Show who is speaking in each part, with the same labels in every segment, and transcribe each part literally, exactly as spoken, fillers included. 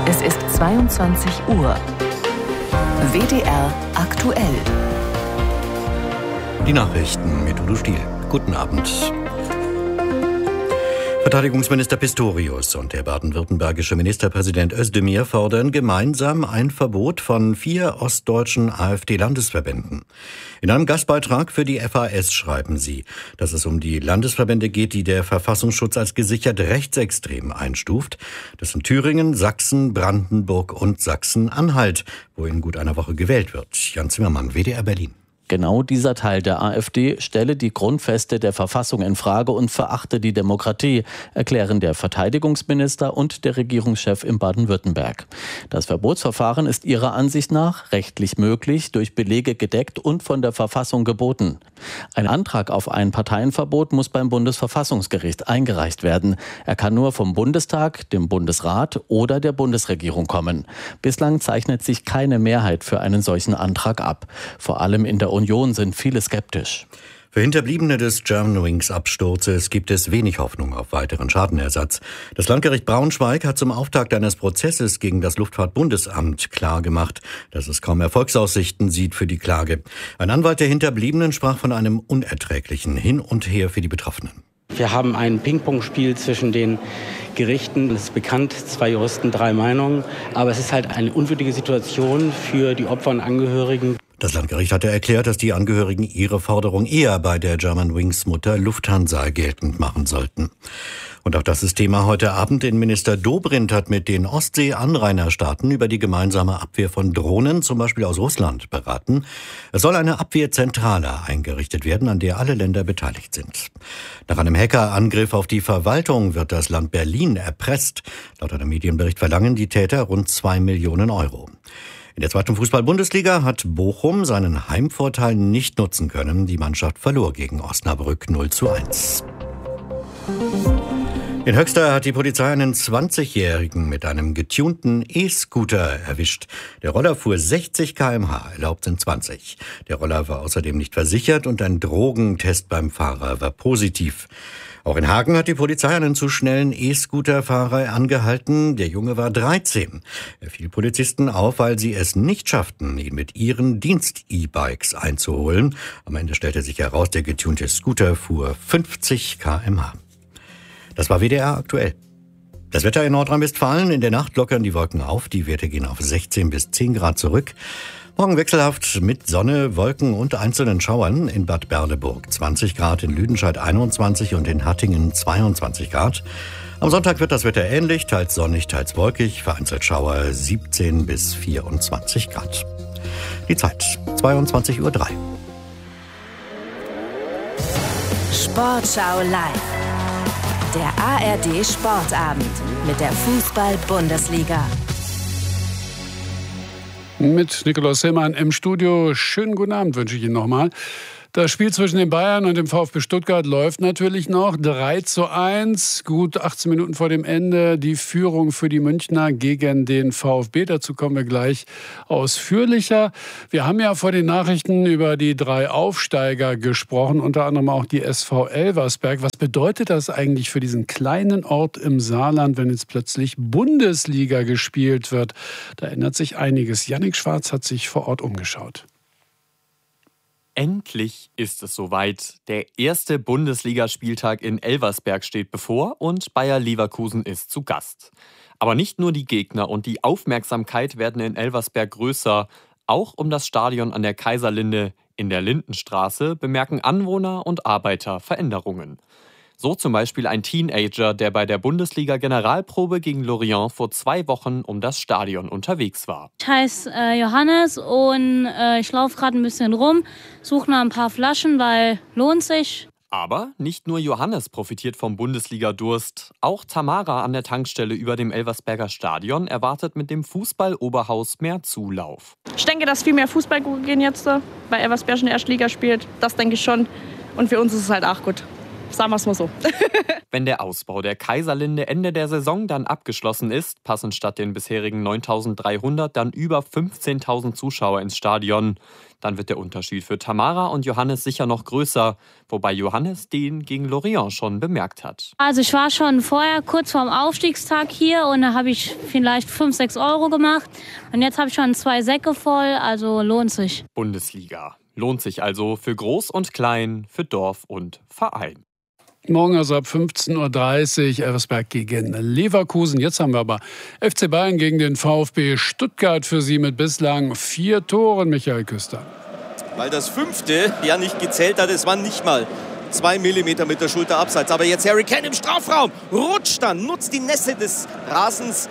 Speaker 1: Es ist zweiundzwanzig Uhr. W D R aktuell.
Speaker 2: Die Nachrichten mit Udo Stiel. Guten Abend. Verteidigungsminister Pistorius und der baden-württembergische Ministerpräsident Özdemir fordern gemeinsam ein Verbot von vier ostdeutschen AfD-Landesverbänden. In einem Gastbeitrag für die F A S schreiben sie, dass es um die Landesverbände geht, die der Verfassungsschutz als gesichert rechtsextrem einstuft. Das sind Thüringen, Sachsen, Brandenburg und Sachsen-Anhalt, wo in gut einer Woche gewählt wird. Jan Zimmermann, W D R Berlin.
Speaker 3: Genau dieser Teil der AfD stelle die Grundfeste der Verfassung in Frage und verachte die Demokratie, erklären der Verteidigungsminister und der Regierungschef in Baden-Württemberg. Das Verbotsverfahren ist ihrer Ansicht nach rechtlich möglich, durch Belege gedeckt und von der Verfassung geboten. Ein Antrag auf ein Parteienverbot muss beim Bundesverfassungsgericht eingereicht werden. Er kann nur vom Bundestag, dem Bundesrat oder der Bundesregierung kommen. Bislang zeichnet sich keine Mehrheit für einen solchen Antrag ab. Vor allem in der Union sind viele skeptisch.
Speaker 2: Für Hinterbliebene des Germanwings-Absturzes gibt es wenig Hoffnung auf weiteren Schadenersatz. Das Landgericht Braunschweig hat zum Auftakt eines Prozesses gegen das Luftfahrtbundesamt klargemacht, dass es kaum Erfolgsaussichten sieht für die Klage. Ein Anwalt der Hinterbliebenen sprach von einem unerträglichen Hin und Her für die Betroffenen.
Speaker 4: Wir haben ein Ping-Pong-Spiel zwischen den Gerichten. Es ist bekannt, zwei Juristen, drei Meinungen. Aber es ist halt eine unwürdige Situation für die Opfer und Angehörigen.
Speaker 2: Das Landgericht hatte erklärt, dass die Angehörigen ihre Forderung eher bei der Germanwings-Mutter Lufthansa geltend machen sollten. Und auch das ist Thema heute Abend. Innenminister Dobrindt hat mit den Ostsee-Anrainerstaaten über die gemeinsame Abwehr von Drohnen, zum Beispiel aus Russland, beraten. Es soll eine Abwehrzentrale eingerichtet werden, an der alle Länder beteiligt sind. Nach einem Hackerangriff auf die Verwaltung wird das Land Berlin erpresst. Laut einem Medienbericht verlangen die Täter rund zwei Millionen Euro. In der zweiten Fußball-Bundesliga hat Bochum seinen Heimvorteil nicht nutzen können. Die Mannschaft verlor gegen Osnabrück null zu eins. In Höxter hat die Polizei einen zwanzigjährigen mit einem getunten E-Scooter erwischt. Der Roller fuhr sechzig Kilometer pro Stunde, erlaubt sind zwanzig. Der Roller war außerdem nicht versichert und ein Drogentest beim Fahrer war positiv. Auch in Hagen hat die Polizei einen zu schnellen E-Scooter-Fahrer angehalten. Der Junge war dreizehn. Er fiel Polizisten auf, weil sie es nicht schafften, ihn mit ihren Dienst-E-Bikes einzuholen. Am Ende stellte sich heraus, der getunte Scooter fuhr fünfzig Kilometer pro Stunde. Das war W D R aktuell. Das Wetter in Nordrhein-Westfalen: in der Nacht lockern die Wolken auf. Die Werte gehen auf sechzehn bis zehn Grad zurück. Morgen wechselhaft mit Sonne, Wolken und einzelnen Schauern. In Bad Berleburg zwanzig Grad, in Lüdenscheid einundzwanzig und in Hattingen zweiundzwanzig Grad. Am Sonntag wird das Wetter ähnlich, teils sonnig, teils wolkig, vereinzelt Schauer, siebzehn bis vierundzwanzig Grad. Die Zeit zweiundzwanzig Uhr drei.
Speaker 1: Sportschau live. Der A R D-Sportabend mit der Fußball-Bundesliga.
Speaker 5: Mit Nikolaus Hillmann im Studio. Schönen guten Abend wünsche ich Ihnen nochmal. Das Spiel zwischen den Bayern und dem VfB Stuttgart läuft natürlich noch. drei zu eins, gut achtzehn Minuten vor dem Ende. Die Führung für die Münchner gegen den VfB. Dazu kommen wir gleich ausführlicher. Wir haben ja vor den Nachrichten über die drei Aufsteiger gesprochen, unter anderem auch die S V Elversberg. Was bedeutet das eigentlich für diesen kleinen Ort im Saarland, wenn jetzt plötzlich Bundesliga gespielt wird? Da ändert sich einiges. Jannik Schwarz hat sich vor Ort umgeschaut.
Speaker 6: Endlich ist es soweit. Der erste Bundesligaspieltag in Elversberg steht bevor und Bayer Leverkusen ist zu Gast. Aber nicht nur die Gegner und die Aufmerksamkeit werden in Elversberg größer. Auch um das Stadion an der Kaiserlinde in der Lindenstraße bemerken Anwohner und Arbeiter Veränderungen. So zum Beispiel ein Teenager, der bei der Bundesliga-Generalprobe gegen Lorient vor zwei Wochen um das Stadion unterwegs war.
Speaker 7: Ich heiße äh, Johannes und äh, ich laufe gerade ein bisschen rum, suche nach ein paar Flaschen, weil lohnt sich.
Speaker 6: Aber nicht nur Johannes profitiert vom Bundesliga-Durst. Auch Tamara an der Tankstelle über dem Elversberger Stadion erwartet mit dem Fußball-Oberhaus mehr Zulauf.
Speaker 8: Ich denke, dass viel mehr Fußball gehen jetzt, weil Elversberg in der Erstliga spielt. Das denke ich schon. Und für uns ist es halt auch gut. sagen wir es mal so.
Speaker 6: Wenn der Ausbau der Kaiserlinde Ende der Saison dann abgeschlossen ist, passen statt den bisherigen neuntausenddreihundert dann über fünfzehntausend Zuschauer ins Stadion. Dann wird der Unterschied für Tamara und Johannes sicher noch größer, wobei Johannes den gegen Lorient schon bemerkt hat.
Speaker 7: Also ich war schon vorher kurz vorm Aufstiegstag hier und da habe ich vielleicht fünf, sechs Euro gemacht. Und jetzt habe ich schon zwei Säcke voll, also lohnt sich.
Speaker 6: Bundesliga. Lohnt sich also für Groß und Klein, für Dorf und Verein.
Speaker 5: Morgen also ab fünfzehn Uhr dreißig Elversberg gegen Leverkusen. Jetzt haben wir aber F C Bayern gegen den VfB Stuttgart für Sie mit bislang vier Toren, Michael Küster.
Speaker 9: Weil das fünfte ja nicht gezählt hat, es waren nicht mal zwei Millimeter mit der Schulter abseits. Aber jetzt Harry Kane im Strafraum, rutscht dann, nutzt die Nässe des Rasens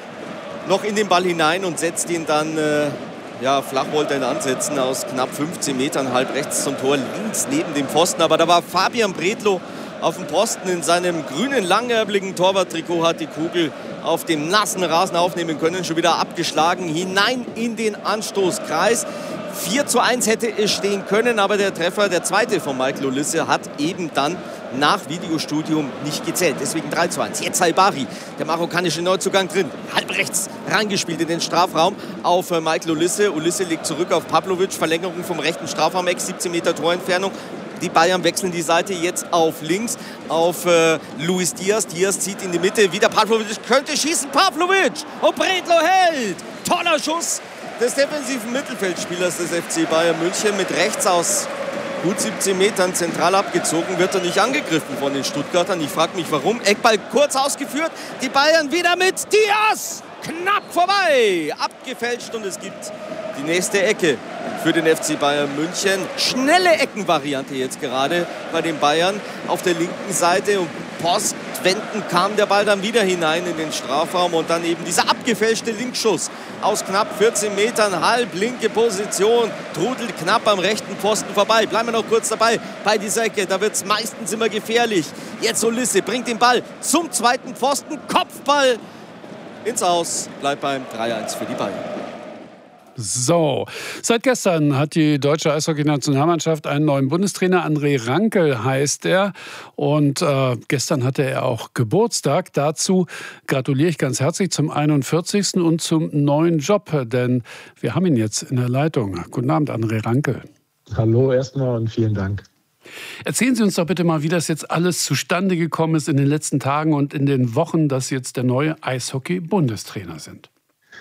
Speaker 9: noch in den Ball hinein und setzt ihn dann, äh, ja, flach wollte er ihn ansetzen, aus knapp fünfzehn Metern, halb rechts zum Tor, links neben dem Pfosten. Aber da war Fabian Bredlow auf dem Posten in seinem grünen, langärmeligen Torwarttrikot, hat die Kugel auf dem nassen Rasen aufnehmen können, schon wieder abgeschlagen, hinein in den Anstoßkreis. vier zu eins hätte es stehen können, aber der Treffer, der zweite von Michael Olise, hat eben dann nach Videostudium nicht gezählt. Deswegen drei zu eins. Jetzt Haibari, der marokkanische Neuzugang drin. Halb rechts reingespielt in den Strafraum auf Michael Olise. Olise legt zurück auf Pavlovic. Verlängerung vom rechten Strafraum-Eck, siebzehn Meter Torentfernung. Die Bayern wechseln die Seite jetzt auf links, auf äh, Luis Diaz. Diaz zieht in die Mitte, wieder Pavlovic, könnte schießen, Pavlovic! Und Bredlow hält! Toller Schuss des defensiven Mittelfeldspielers des F C Bayern München. Mit rechts aus gut siebzehn Metern zentral abgezogen, wird er nicht angegriffen von den Stuttgartern. Ich frage mich, warum. Eckball kurz ausgeführt, die Bayern wieder mit Diaz! Knapp vorbei, abgefälscht und es gibt die nächste Ecke für den F C Bayern München. Schnelle Eckenvariante jetzt gerade bei den Bayern auf der linken Seite und postwendend kam der Ball dann wieder hinein in den Strafraum und dann eben dieser abgefälschte Linkschuss aus knapp vierzehn Metern, halb linke Position, trudelt knapp am rechten Pfosten vorbei. Bleiben wir noch kurz dabei bei dieser Ecke, da wird es meistens immer gefährlich. Jetzt Olise bringt den Ball zum zweiten Pfosten, Kopfball ins Aus, bleibt beim drei eins für die Bayern.
Speaker 5: So, seit gestern hat die deutsche Eishockey-Nationalmannschaft einen neuen Bundestrainer. André Rankel heißt er. Und äh, gestern hatte er auch Geburtstag. Dazu gratuliere ich ganz herzlich zum einundvierzigsten und zum neuen Job. Denn wir haben ihn jetzt in der Leitung. Guten Abend, André Rankel.
Speaker 10: Hallo erstmal und vielen Dank.
Speaker 5: Erzählen Sie uns doch bitte mal, wie das jetzt alles zustande gekommen ist in den letzten Tagen und in den Wochen, dass Sie jetzt der neue Eishockey-Bundestrainer sind.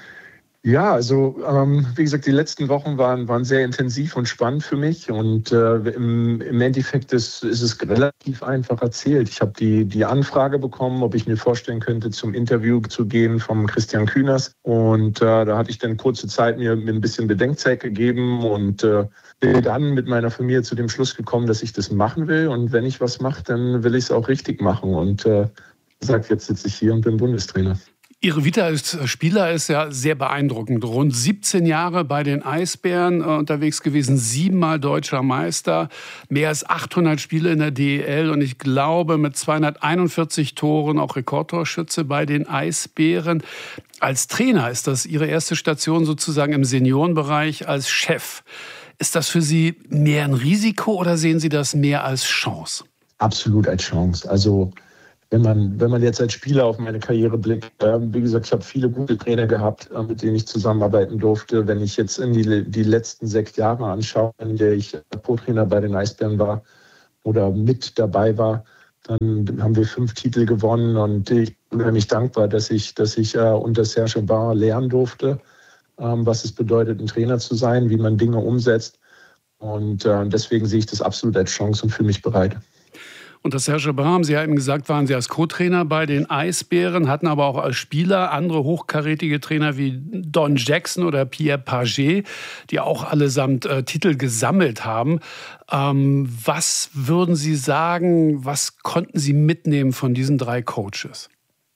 Speaker 10: Ja, also ähm, wie gesagt, die letzten Wochen waren, waren sehr intensiv und spannend für mich und äh, im, im Endeffekt ist, ist es relativ einfach erzählt. Ich habe die, die Anfrage bekommen, ob ich mir vorstellen könnte, zum Interview zu gehen vom Christian Kühners und äh, da hatte ich dann kurze Zeit mir, mir ein bisschen Bedenkzeit gegeben und äh, bin dann mit meiner Familie zu dem Schluss gekommen, dass ich das machen will und wenn ich was mache, dann will ich es auch richtig machen und äh, sagt, jetzt sitze ich hier und bin Bundestrainer.
Speaker 5: Ihre Vita als Spieler ist ja sehr beeindruckend. Rund siebzehn Jahre bei den Eisbären äh, unterwegs gewesen, siebenmal deutscher Meister, mehr als achthundert Spiele in der D E L und ich glaube mit zweihunderteinundvierzig Toren auch Rekordtorschütze bei den Eisbären. Als Trainer ist das Ihre erste Station sozusagen im Seniorenbereich als Chef. Ist das für Sie mehr ein Risiko oder sehen Sie das mehr als Chance?
Speaker 10: Absolut als Chance. Also Wenn man, wenn man jetzt als Spieler auf meine Karriere blickt, äh, wie gesagt, ich habe viele gute Trainer gehabt, äh, mit denen ich zusammenarbeiten durfte. Wenn ich jetzt in die, die letzten sechs Jahre anschaue, in der ich Co-Trainer bei den Eisbären war oder mit dabei war, dann haben wir fünf Titel gewonnen und ich bin unheimlich dankbar, dass ich, dass ich äh, unter Serge Barr lernen durfte, ähm, was es bedeutet, ein Trainer zu sein, wie man Dinge umsetzt. Und äh, deswegen sehe ich das absolut als Chance und fühle mich bereit.
Speaker 5: Und das Serge Barr, haben Sie ja eben gesagt, waren Sie als Co-Trainer bei den Eisbären, hatten aber auch als Spieler andere hochkarätige Trainer wie Don Jackson oder Pierre Pagé, die auch allesamt äh, Titel gesammelt haben. Ähm, was würden Sie sagen, was konnten Sie mitnehmen von diesen drei Coaches?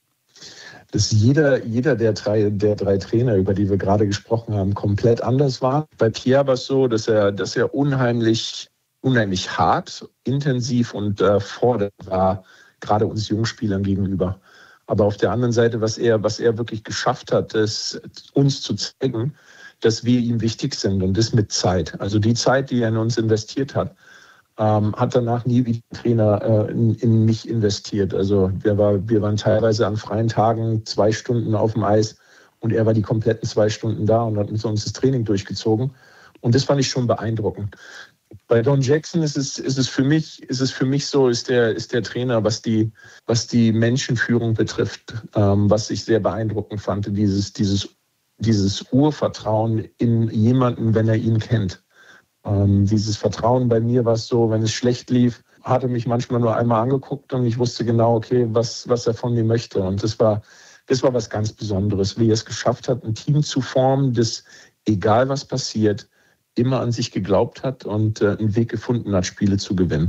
Speaker 10: Dass jeder, jeder der, drei, der drei Trainer, über die wir gerade gesprochen haben, komplett anders war. Bei Pierre war es so, dass er, dass er unheimlich... unheimlich hart, intensiv und äh, fordernd war, gerade uns Jungspielern gegenüber. Aber auf der anderen Seite, was er, was er wirklich geschafft hat, ist, uns zu zeigen, dass wir ihm wichtig sind und das mit Zeit. Also die Zeit, die er in uns investiert hat, ähm, hat danach nie wie Trainer äh, in, in mich investiert. Also der war, wir waren teilweise an freien Tagen zwei Stunden auf dem Eis und er war die kompletten zwei Stunden da und hat mit uns das Training durchgezogen. Und das fand ich schon beeindruckend. Bei Don Jackson ist es, ist es für mich, ist es für mich so, ist der, ist der Trainer, was die, was die Menschenführung betrifft, ähm, was ich sehr beeindruckend fand, dieses, dieses, dieses Urvertrauen in jemanden, wenn er ihn kennt. Ähm, dieses Vertrauen bei mir war es so, wenn es schlecht lief, hat er mich manchmal nur einmal angeguckt und ich wusste genau, okay, was, was er von mir möchte. Und das war, das war was ganz Besonderes, wie er es geschafft hat, ein Team zu formen, das, egal was passiert, immer an sich geglaubt hat und äh, einen Weg gefunden hat, Spiele zu gewinnen.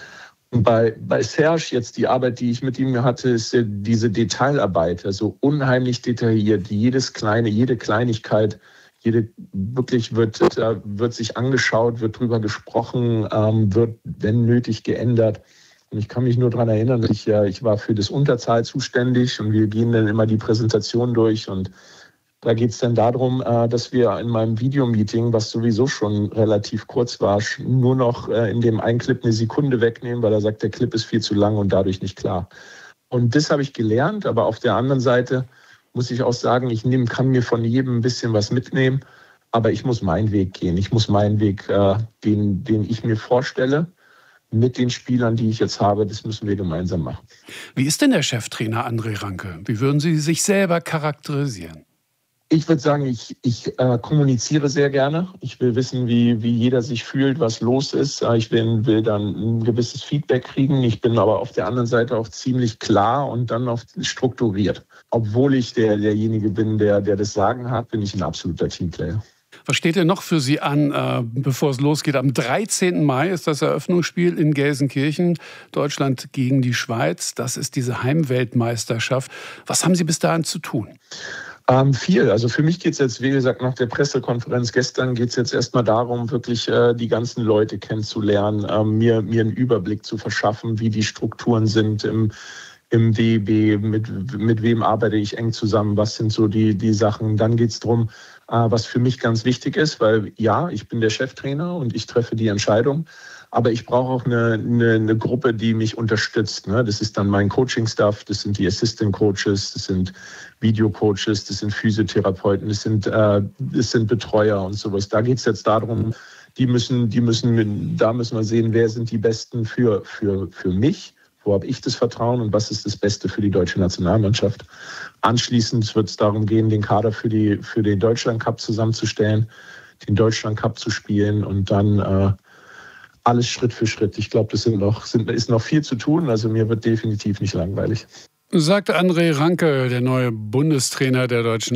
Speaker 10: Und bei, bei Serge jetzt die Arbeit, die ich mit ihm hatte, ist ja diese Detailarbeit, also unheimlich detailliert, jedes kleine, jede Kleinigkeit, jede wirklich wird, da wird sich angeschaut, wird drüber gesprochen, ähm, wird, wenn nötig, geändert. Und ich kann mich nur daran erinnern, ich, ja, ich war für das Unterzahl zuständig und wir gehen dann immer die Präsentation durch und da geht es dann darum, dass wir in meinem Videomeeting, was sowieso schon relativ kurz war, nur noch in dem einen Clip eine Sekunde wegnehmen, weil er sagt, der Clip ist viel zu lang und dadurch nicht klar. Und das habe ich gelernt, aber auf der anderen Seite muss ich auch sagen, ich nehm, kann mir von jedem ein bisschen was mitnehmen, aber ich muss meinen Weg gehen. Ich muss meinen Weg, den, den ich mir vorstelle, mit den Spielern, die ich jetzt habe, das müssen wir gemeinsam machen.
Speaker 5: Wie ist denn der Cheftrainer André Ranke? Wie würden Sie sich selber charakterisieren?
Speaker 10: Ich würde sagen, ich, ich äh, kommuniziere sehr gerne. Ich will wissen, wie, wie jeder sich fühlt, was los ist. Ich will, will dann ein gewisses Feedback kriegen. Ich bin aber auf der anderen Seite auch ziemlich klar und dann auch strukturiert. Obwohl ich der, derjenige bin, der, der das Sagen hat, bin ich ein absoluter Teamplayer.
Speaker 5: Was steht denn noch für Sie an, äh, bevor es losgeht? Am dreizehnten Mai ist das Eröffnungsspiel in Gelsenkirchen. Deutschland gegen die Schweiz. Das ist diese Heimweltmeisterschaft. Was haben Sie bis dahin zu tun?
Speaker 10: Ähm, viel. Also für mich geht es jetzt, wie gesagt, nach der Pressekonferenz gestern geht es jetzt erstmal darum, wirklich äh, die ganzen Leute kennenzulernen, äh, mir, mir einen Überblick zu verschaffen, wie die Strukturen sind im, im D E B, mit, mit wem arbeite ich eng zusammen, was sind so die, die Sachen. Dann geht es darum, äh, was für mich ganz wichtig ist, weil ja, ich bin der Cheftrainer und ich treffe die Entscheidung. Aber ich brauche auch eine, eine, eine Gruppe, die mich unterstützt. Ne? Das ist dann mein Coaching-Staff, das sind die Assistant-Coaches, das sind Video-Coaches, das sind Physiotherapeuten, das sind, äh, das sind Betreuer und sowas. Da geht es jetzt darum, die müssen, die müssen, da müssen wir sehen, wer sind die Besten für, für, für mich, wo habe ich das Vertrauen und was ist das Beste für die deutsche Nationalmannschaft. Anschließend wird es darum gehen, den Kader für, die, für den Deutschland-Cup zusammenzustellen, den Deutschland-Cup zu spielen und dann äh, alles Schritt für Schritt. Ich glaube, das sind noch, sind, ist noch viel zu tun. Also mir wird definitiv nicht langweilig.
Speaker 5: Sagt André Ranke, der neue Bundestrainer der deutschen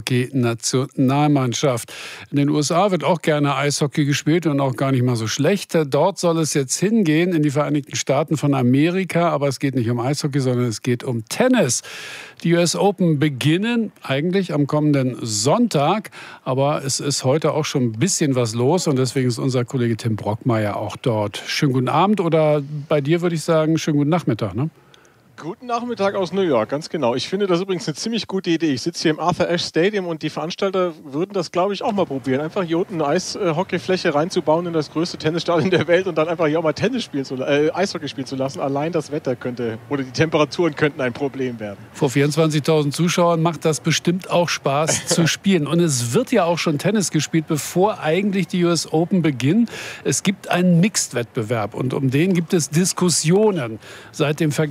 Speaker 5: Eishockey-Nationalmannschaft. In den U S A wird auch gerne Eishockey gespielt und auch gar nicht mal so schlecht. Dort soll es jetzt hingehen, in die Vereinigten Staaten von Amerika. Aber es geht nicht um Eishockey, sondern es geht um Tennis. Die U S Open beginnen eigentlich am kommenden Sonntag. Aber es ist heute auch schon ein bisschen was los. Und deswegen ist unser Kollege Tim Brockmeier auch dort. Schönen guten Abend oder bei dir würde ich sagen, schönen guten Nachmittag, ne?
Speaker 8: Guten Nachmittag aus New York, ganz genau. Ich finde das übrigens eine ziemlich gute Idee. Ich sitze hier im Arthur Ashe Stadium und die Veranstalter würden das, glaube ich, auch mal probieren. Einfach hier unten eine Eishockeyfläche reinzubauen in das größte Tennisstadion der Welt und dann einfach hier auch mal Tennis spielen zu, äh, Eishockey spielen zu lassen. Allein das Wetter könnte oder die Temperaturen könnten ein Problem werden.
Speaker 5: Vor vierundzwanzigtausend Zuschauern macht das bestimmt auch Spaß zu spielen. Und es wird ja auch schon Tennis gespielt, bevor eigentlich die U S Open beginnen. Es gibt einen Mixed-Wettbewerb und um den gibt es Diskussionen. Seit dem vergangenen